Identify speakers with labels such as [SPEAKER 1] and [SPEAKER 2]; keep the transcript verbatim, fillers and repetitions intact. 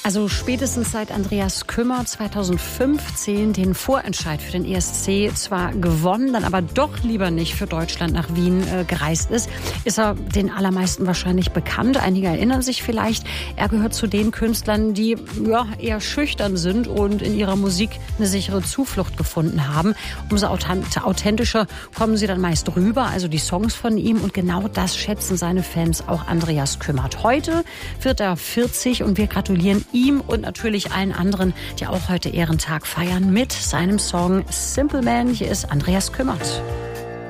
[SPEAKER 1] Also spätestens seit Andreas Kümmer zweitausendfünfzehn den Vorentscheid für den E S C zwar gewonnen, dann aber doch lieber nicht für Deutschland nach Wien äh, gereist ist, ist er den allermeisten wahrscheinlich bekannt. Einige erinnern sich vielleicht, er gehört zu den Künstlern, die ja, eher schüchtern sind und in ihrer Musik eine sichere Zuflucht gefunden haben. Umso authentischer kommen sie dann meist rüber, also die Songs von ihm. Und genau das schätzen seine Fans auch Andreas Kümmer. Heute wird er vierzig und wir gratulieren ihm und natürlich allen anderen, die auch heute Ehrentag feiern, mit seinem Song Simple Man. Hier ist Andreas Kümmert.